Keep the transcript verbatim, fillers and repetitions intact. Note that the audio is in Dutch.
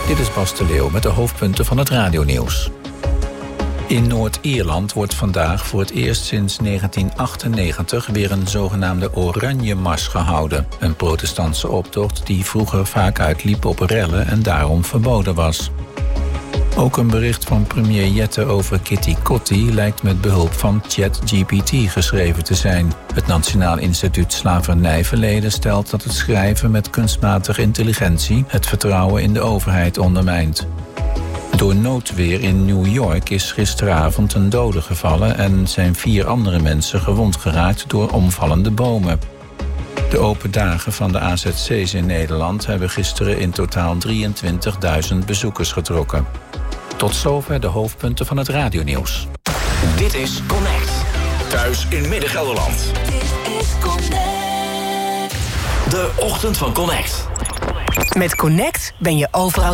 Dit is Bas de Leeuw met de hoofdpunten van het radionieuws. In Noord-Ierland wordt vandaag voor het eerst sinds negentien achtennegentig weer een zogenaamde Oranje Mars gehouden. Een protestantse optocht die vroeger vaak uitliep op rellen en daarom verboden was. Ook een bericht van premier Jette over Kitty Kotti lijkt met behulp van ChatGPT geschreven te zijn. Het Nationaal Instituut Slavernijverleden stelt dat het schrijven met kunstmatige intelligentie het vertrouwen in de overheid ondermijnt. Door noodweer in New York is gisteravond een dode gevallen en zijn vier andere mensen gewond geraakt door omvallende bomen. De open dagen van de A Z C's in Nederland hebben gisteren in totaal drieëntwintigduizend bezoekers getrokken. Tot zover de hoofdpunten van het radionieuws. Dit is Connect. Thuis in Midden-Gelderland. Dit is Connect. De ochtend van Connect. Met Connect ben je overal